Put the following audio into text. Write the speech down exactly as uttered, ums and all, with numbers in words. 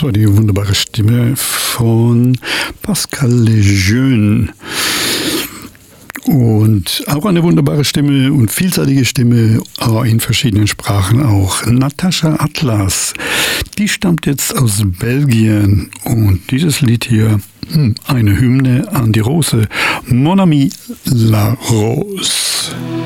Das war die wunderbare Stimme von Pascal Lejeune. Und auch eine wunderbare Stimme und vielseitige Stimme, aber in verschiedenen Sprachen auch. Natascha Atlas, die stammt jetzt aus Belgien und dieses Lied hier, eine Hymne an die Rose, Mon ami la Rose.